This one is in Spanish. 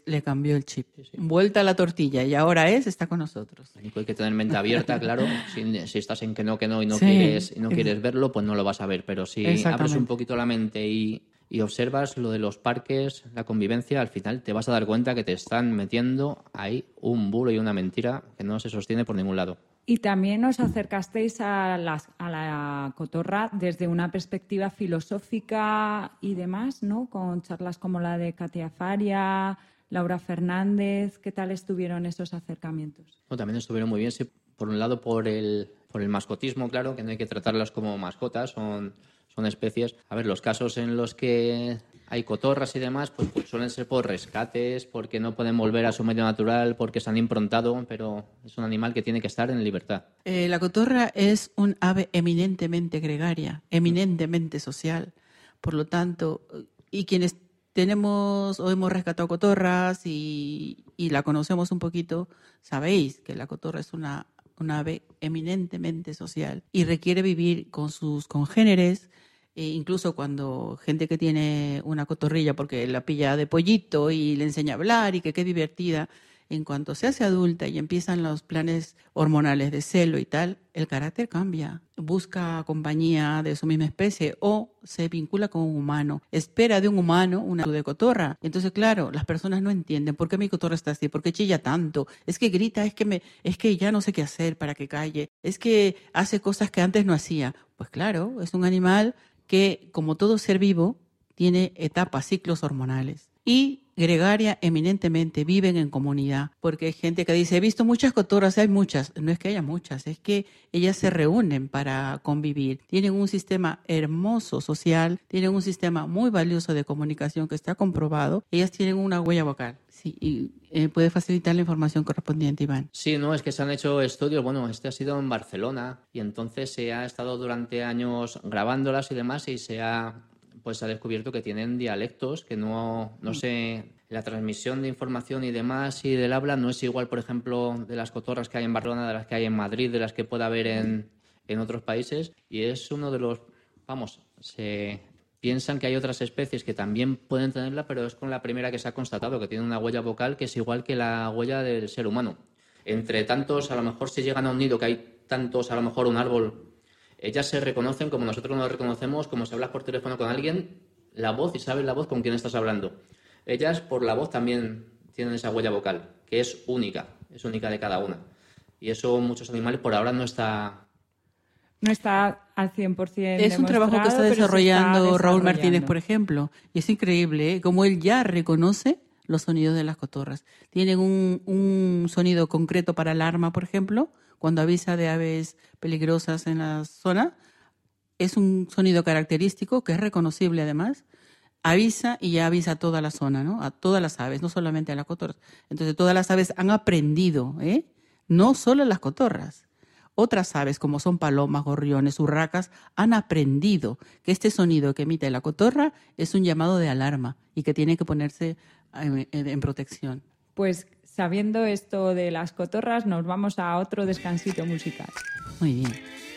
le cambió el chip. Sí. Vuelta a la tortilla y ahora está con nosotros. Hay que tener mente abierta, claro. Si estás en que no y no quieres verlo, pues no lo vas a ver. Pero si abres un poquito la mente y observas lo de los parques, la convivencia, al final te vas a dar cuenta que te están metiendo ahí un bulo y una mentira que no se sostiene por ningún lado. Y también os acercasteis a la cotorra desde una perspectiva filosófica y demás, ¿no? Con charlas como la de Katia Faria, Laura Fernández. ¿Qué tal estuvieron esos acercamientos? Bueno, también estuvieron muy bien, sí, por un lado por el mascotismo, claro, que no hay que tratarlas como mascotas, son especies. A ver, los casos en los que hay cotorras y demás, pues suelen ser por rescates, porque no pueden volver a su medio natural, porque se han improntado, pero es un animal que tiene que estar en libertad. La cotorra es un ave eminentemente gregaria, eminentemente social. Por lo tanto, y quienes tenemos o hemos rescatado cotorras y la conocemos un poquito, sabéis que la cotorra es una ave eminentemente social y requiere vivir con sus congéneres. Incluso cuando gente que tiene una cotorrilla porque la pilla de pollito y le enseña a hablar y que qué divertida, en cuanto se hace adulta y empiezan los planes hormonales de celo y tal, el carácter cambia, busca compañía de su misma especie o se vincula con un humano, espera de un humano una de cotorra. Entonces, claro, las personas no entienden por qué mi cotorra está así, por qué chilla tanto, es que grita, es que ya no sé qué hacer para que calle, es que hace cosas que antes no hacía. Pues claro, es un animal que, como todo ser vivo, tiene etapas, ciclos hormonales. Y gregaria eminentemente, viven en comunidad, porque hay gente que dice, he visto muchas cotorras, hay muchas. No es que haya muchas, es que ellas se reúnen para convivir. Tienen un sistema hermoso social, tienen un sistema muy valioso de comunicación que está comprobado. Ellas tienen una huella vocal. Sí, y puede facilitar la información correspondiente, Iván. Sí, no, es que se han hecho estudios, bueno, este ha sido en Barcelona y entonces se ha estado durante años grabándolas y demás y se ha descubierto que tienen dialectos que no sé, la transmisión de información y demás y del habla no es igual, por ejemplo, de las cotorras que hay en Barcelona, de las que hay en Madrid, de las que pueda haber en otros países y es uno de los, se piensan que hay otras especies que también pueden tenerla, pero es con la primera que se ha constatado, que tiene una huella vocal que es igual que la huella del ser humano. Entre tantos, a lo mejor si llegan a un nido que hay tantos, a lo mejor un árbol, ellas se reconocen como nosotros nos reconocemos, como si hablas por teléfono con alguien, la voz y sabes la voz con quién estás hablando. Ellas, por la voz, también tienen esa huella vocal, que es única de cada una. Y eso muchos animales por ahora no está al 100% Es un trabajo que está desarrollando Raúl Martínez, por ejemplo. Y es increíble, como él ya reconoce los sonidos de las cotorras. Tienen un sonido concreto para alarma, por ejemplo, cuando avisa de aves peligrosas en la zona. Es un sonido característico que es reconocible además. Avisa y ya avisa a toda la zona, ¿no? A todas las aves, no solamente a las cotorras. Entonces todas las aves han aprendido, no solo las cotorras. Otras aves, como son palomas, gorriones, urracas, han aprendido que este sonido que emite la cotorra es un llamado de alarma y que tiene que ponerse en protección. Pues sabiendo esto de las cotorras, nos vamos a otro descansito musical. Muy bien.